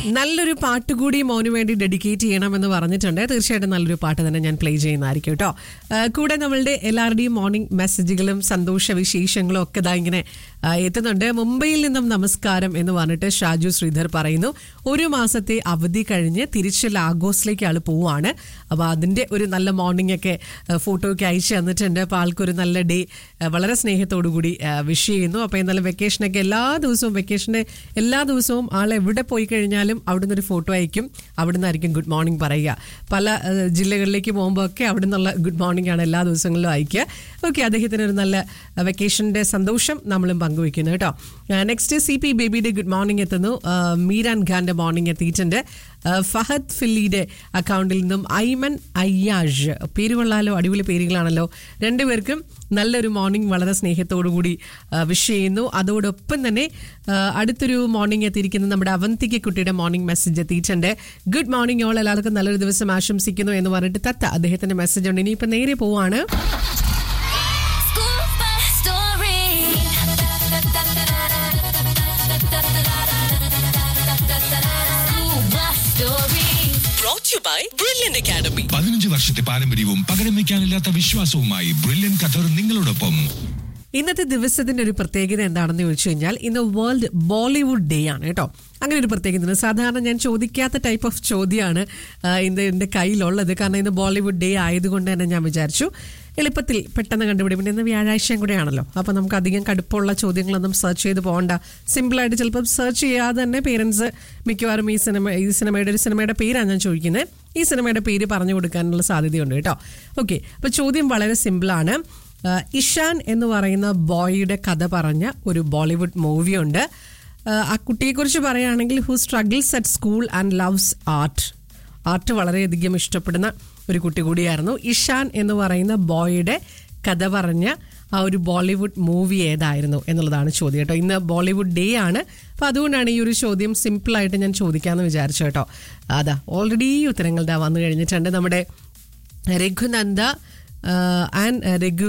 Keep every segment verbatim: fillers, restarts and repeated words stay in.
നല്ലൊരു പാട്ട് കൂടി മോന് വേണ്ടി ഡെഡിക്കേറ്റ് ചെയ്യണമെന്ന് പറഞ്ഞിട്ടുണ്ട്. തീർച്ചയായിട്ടും നല്ലൊരു പാട്ട് തന്നെ ഞാൻ പ്ലേ ചെയ്യുന്നതായിരിക്കും കേട്ടോ. കൂടെ നമ്മളുടെ എല്ലാവരുടെയും മോർണിംഗ് മെസ്സേജുകളും സന്തോഷ വിശേഷങ്ങളും ഒക്കെ ഇതാ ഇങ്ങനെ എത്തുന്നുണ്ട്. മുംബൈയിൽ നിന്നും നമസ്കാരം എന്ന് പറഞ്ഞിട്ട് ഷാജു ശ്രീധർ പറയുന്നു. ഒരു മാസത്തെ അവധി കഴിഞ്ഞ് തിരിച്ച് ലാഗോസിലേക്ക് ആൾ പോവാണ്. അപ്പോൾ അതിൻ്റെ ഒരു നല്ല മോർണിംഗ് ഒക്കെ ഫോട്ടോ ഒക്കെ അയച്ചു തന്നിട്ടുണ്ട്. അപ്പോൾ ആൾക്കൊരു നല്ല ഡേ വളരെ സ്നേഹത്തോടു കൂടി വിഷ് ചെയ്യുന്നു. അപ്പോൾ എന്നാലും വെക്കേഷനൊക്കെ എല്ലാ ദിവസവും വെക്കേഷൻ്റെ എല്ലാ ദിവസവും ആൾ എവിടെ പോയി കഴിഞ്ഞാലും അവിടുന്ന് ഒരു ഫോട്ടോ അയക്കും. അവിടെ നിന്നായിരിക്കും ഗുഡ് മോർണിംഗ് പറയുക. പല ജില്ലകളിലേക്ക് പോകുമ്പോൾ ഒക്കെ അവിടെ നിന്നുള്ള ഗുഡ് മോർണിംഗ് ആണ് എല്ലാ ദിവസങ്ങളിലും അയക്കുക. ഓക്കെ, അദ്ദേഹത്തിന് ഒരു നല്ല വെക്കേഷൻ്റെ സന്തോഷം നമ്മളും പങ്കുവയ്ക്കുന്നു കേട്ടോ. നെക്സ്റ്റ് സി പി ബേബിയുടെ ഗുഡ് മോർണിംഗ് എത്തുന്നു. മീരാൻ ഖാന്റെ മോർണിംഗ് എത്തിയിട്ടുണ്ട്. ഫഹദ് ഫില്ലിയുടെ അക്കൗണ്ടിൽ നിന്നും ഐമൻ അയ്യാഷ്, പേര് കൊള്ളാലോ, അടിപൊളി പേരുകളാണല്ലോ. രണ്ടുപേർക്കും നല്ലൊരു മോർണിംഗ് വളരെ സ്നേഹത്തോടു കൂടി വിഷ് ചെയ്യുന്നു. അതോടൊപ്പം തന്നെ അടുത്തൊരു മോർണിംഗ് എത്തിയിരിക്കുന്നത് നമ്മുടെ അവന്തിക കുട്ടിയുടെ മോർണിംഗ് മെസ്സേജ് എത്തിയിട്ടുണ്ട്. ഗുഡ് മോർണിംഗ് ഓൾ, എല്ലാവർക്കും നല്ലൊരു ദിവസം ആശംസിക്കുന്നു എന്ന് പറഞ്ഞിട്ട് തത്ത അദ്ദേഹത്തിന്റെ മെസ്സേജ് ഉണ്ട്. ഇനിയിപ്പോൾ നേരെ പോവാണ്. പതിനഞ്ച് വർഷത്തെ പാരമ്പര്യവും പകരം വയ്ക്കാനില്ലാത്ത വിശ്വാസവുമായി ബ്രില്യന്റ് ഖത്തർ നിങ്ങളോടൊപ്പം. ഇന്നത്തെ ദിവസത്തിന്റെ ഒരു പ്രത്യേകത എന്താണെന്ന് ചോദിച്ചു കഴിഞ്ഞാൽ ഇന്ന് വേൾഡ് ബോളിവുഡ് ഡേ ആണ് കേട്ടോ. അങ്ങനെ ഒരു പ്രത്യേകത സാധാരണ ഞാൻ ചോദിക്കാത്ത ടൈപ്പ് ഓഫ് ചോദ്യമാണ് ഇന്ന് എൻ്റെ കയ്യിലുള്ളത്. കാരണം ഇന്ന് ബോളിവുഡ് ഡേ ആയതുകൊണ്ട് തന്നെ ഞാൻ വിചാരിച്ചു എളുപ്പത്തിൽ പെട്ടെന്ന് കണ്ടുപിടി. പിന്നെ ഇന്ന് വ്യാഴാഴ്ചയും കൂടെ ആണല്ലോ, അപ്പോൾ നമുക്ക് അധികം കടുപ്പമുള്ള ചോദ്യങ്ങളൊന്നും സെർച്ച് ചെയ്ത് പോകണ്ട. സിമ്പിളായിട്ട് ചിലപ്പോൾ സെർച്ച് ചെയ്യാതെ തന്നെ പേരൻസ് മിക്കവാറും ഈ സിനിമ ഈ സിനിമയുടെ ഒരു സിനിമയുടെ പേരാണ് ഞാൻ ചോദിക്കുന്നത്, ഈ സിനിമയുടെ പേര് പറഞ്ഞു കൊടുക്കാനുള്ള സാധ്യതയുണ്ട് കേട്ടോ. ഓക്കെ, അപ്പോൾ ചോദ്യം വളരെ സിമ്പിളാണ്. ഇഷാൻ എന്ന് പറയുന്ന ബോയിയുടെ കഥ പറഞ്ഞ ഒരു ബോളിവുഡ് മൂവിയുണ്ട്. ആ കുട്ടിയെക്കുറിച്ച് പറയുകയാണെങ്കിൽ who struggles at school and loves art. Art വളരെയധികം ഇഷ്ടപ്പെടുന്ന ഒരു കുട്ടി കൂടിയായിരുന്നു. ഇഷാൻ എന്ന് പറയുന്ന ബോയിയുടെ കഥ പറഞ്ഞ ആ ഒരു ബോളിവുഡ് മൂവി ഏതായിരുന്നു എന്നുള്ളതാണ് ചോദ്യം കേട്ടോ. ഇന്ന് ബോളിവുഡ് ഡേ ആണ്, അപ്പോൾ അതുകൊണ്ടാണ് ഈ ഒരു ചോദ്യം സിമ്പിളായിട്ട് ഞാൻ ചോദിക്കാമെന്ന് വിചാരിച്ചു കേട്ടോ. അതാ ഓൾറെഡി ഉത്തരങ്ങളുടെ വന്നു കഴിഞ്ഞിട്ടുണ്ട്. നമ്മുടെ രഘുനന്ദ ആൻഡ് രഘു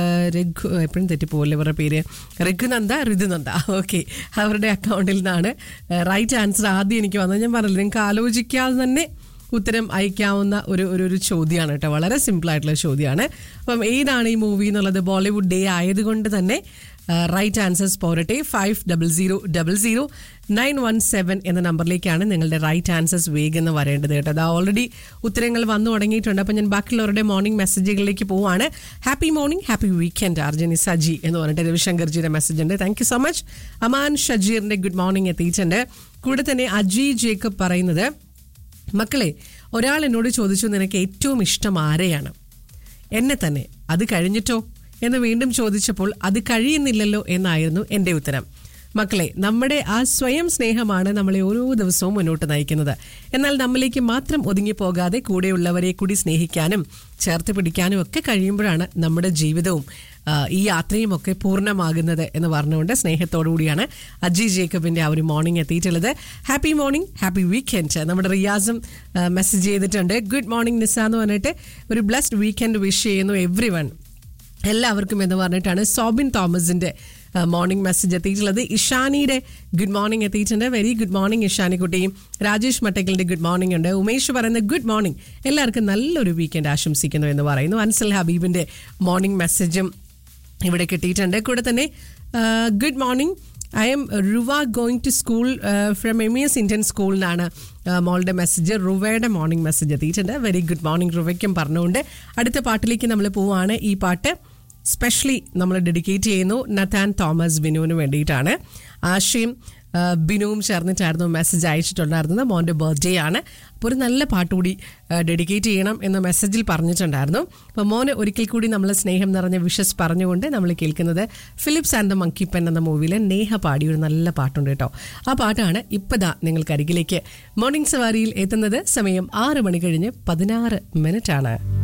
രഘു എപ്പോഴും തെറ്റിപ്പോകല്ലേ ഇവരുടെ പേര്, രഘുനന്ദ ഋതുനന്ദ. ഓക്കെ, അവരുടെ അക്കൗണ്ടിൽ നിന്നാണ് റൈറ്റ് ആൻസർ ആദ്യം എനിക്ക് വന്നത്. ഞാൻ പറഞ്ഞില്ല, നിങ്ങൾക്ക് ആലോചിക്കാതെ തന്നെ ഉത്തരം അയക്കാവുന്ന ഒരു ഒരു ചോദ്യമാണ് കേട്ടോ. വളരെ സിമ്പിളായിട്ടുള്ള ചോദ്യമാണ്. അപ്പം ഏതാണ് ഈ മൂവി എന്നുള്ളത് ബോളിവുഡ് ഡേ ആയതുകൊണ്ട് തന്നെ റൈറ്റ് ആൻസേഴ്സ് പോരട്ടെ. Five double zero double zero nine one seven എന്ന നമ്പറിലേക്കാണ് നിങ്ങളുടെ റൈറ്റ് ആൻസേഴ്സ് വേഗം വരേണ്ടത് കേട്ടോ. അത് ഓൾറെഡി ഉത്തരങ്ങൾ വന്നു തുടങ്ങിയിട്ടുണ്ട്. അപ്പം ഞാൻ ബാക്കിയുള്ളവരുടെ മോർണിംഗ് മെസ്സേജുകളിലേക്ക് പോവാണ്. Happy morning, happy weekend അർജനി Saji എന്ന് പറഞ്ഞിട്ട് രവിശങ്കർജിയുടെ മെസ്സേജ് ഉണ്ട്. Thank you so much. Aman ഷജീറിന്റെ good morning എത്തിയിട്ടുണ്ട്. കൂടെ തന്നെ അജി ജേക്കബ് പറയുന്നത്, മക്കളെ ഒരാൾ എന്നോട് ചോദിച്ചു നിനക്ക് ഏറ്റവും ഇഷ്ടം ആരെയാണ്? എന്നെ തന്നെ. അത് കഴിഞ്ഞിട്ടോ എന്ന് വീണ്ടും ചോദിച്ചപ്പോൾ അത് കഴിയുന്നില്ലല്ലോ എന്നായിരുന്നു എൻ്റെ ഉത്തരം. മക്കളെ, നമ്മുടെ ആ സ്വയം സ്നേഹമാണ് നമ്മളെ ഓരോ ദിവസവും മുന്നോട്ട് നയിക്കുന്നത്. എന്നാൽ നമ്മളിലേക്ക് മാത്രം ഒതുങ്ങിപ്പോകാതെ കൂടെയുള്ളവരെ കൂടി സ്നേഹിക്കാനും ചേർത്ത് പിടിക്കാനും ഒക്കെ കഴിയുമ്പോഴാണ് നമ്മുടെ ജീവിതവും ഈ യാത്രയും ഒക്കെ പൂർണ്ണമാകുന്നത് എന്ന് പറഞ്ഞുകൊണ്ട് സ്നേഹത്തോടു കൂടിയാണ് അജി ജേക്കബിൻ്റെ ആ ഒരു മോർണിംഗ് എത്തിയിട്ടുള്ളത്. Happy morning, happy weekend. നമ്മുടെ റിയാസും മെസ്സേജ് ചെയ്തിട്ടുണ്ട്. ഗുഡ് മോർണിംഗ് നിസ എന്ന് പറഞ്ഞിട്ട് ഒരു ബ്ലെസ്ഡ് വീക്കെൻഡ് വിഷ് ചെയ്യുന്നു എവ്രി വൺ, എല്ലാവർക്കും എന്ന് പറഞ്ഞിട്ടാണ് സോബിൻ തോമസിന്റെ മോർണിംഗ് മെസ്സേജ് എത്തിയിട്ടുള്ളത്. ഇഷാനിയുടെ ഗുഡ് മോർണിംഗ് എത്തിയിട്ടുണ്ട്. വെരി ഗുഡ് മോർണിംഗ് ഇഷാനി കുട്ടിയും. രാജേഷ് മട്ടക്കലിന്റെ ഗുഡ് മോർണിംഗ് ഉണ്ട്. ഉമേഷ് പറയുന്ന ഗുഡ് മോർണിംഗ്, എല്ലാവർക്കും നല്ലൊരു വീക്കെൻഡ് ആശംസിക്കുന്നു എന്ന് പറയുന്നു. അൻസൽ ഹബീബിന്റെ മോർണിംഗ് മെസ്സേജും ഇവിടെ കിട്ടിയിട്ടുണ്ട്. കൂടെ തന്നെ good morning, I M റുവ going to school from M E S Indian school എന്നാണ് മോളുടെ മെസ്സേജ്. റുവയുടെ മോർണിംഗ് മെസ്സേജ് എത്തിയിട്ടുണ്ട്. വെരി ഗുഡ് മോർണിംഗ് റുവയ്ക്കും പറഞ്ഞുകൊണ്ട് അടുത്ത പാട്ടിലേക്ക് നമ്മൾ പോവുകയാണ്. ഈ പാട്ട് സ്പെഷ്യലി നമ്മൾ ഡെഡിക്കേറ്റ് ചെയ്യുന്നു നഥാൻ തോമസ് ബിനുവിന് വേണ്ടിയിട്ടാണ്. ആശയും ബിനുവും ചേർന്നിട്ടായിരുന്നു മെസ്സേജ് അയച്ചിട്ടുണ്ടായിരുന്നത്. മോൻ്റെ ബർത്ത്ഡേ ആണ്, അപ്പോൾ ഒരു നല്ല പാട്ടുകൂടി ഡെഡിക്കേറ്റ് ചെയ്യണം എന്ന മെസ്സേജിൽ പറഞ്ഞിട്ടുണ്ടായിരുന്നു. അപ്പോൾ മോന് ഒരിക്കൽ കൂടി നമ്മൾ സ്നേഹം നിറഞ്ഞ വിഷസ് പറഞ്ഞുകൊണ്ട് നമ്മൾ കേൾക്കുന്നത് Philips and the monkey pen എന്ന മൂവിയിലെ നേഹ പാടിയ ഒരു നല്ല പാട്ടുണ്ട് കേട്ടോ. ആ പാട്ടാണ് ഇപ്പതാ നിങ്ങൾക്ക് അരികിലേക്ക് മോർണിംഗ് സവാരിയിൽ എത്തുന്നത്. സമയം ആറ് മണി കഴിഞ്ഞ് പതിനാറ് മിനിറ്റ് ആണ്.